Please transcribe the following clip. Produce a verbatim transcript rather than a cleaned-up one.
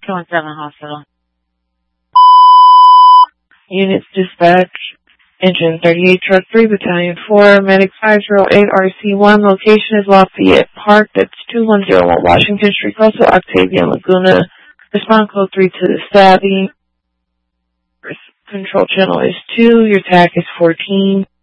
two one seven Hospital. Units dispatch. Engine thirty-eight, Truck three, Battalion four, Medic five oh eight, R C one. Location is Lafayette Park. That's two one zero one Washington Street, also Octavian Laguna. Respond code three to the stabbing. Control channel is two. Your T A C is fourteen.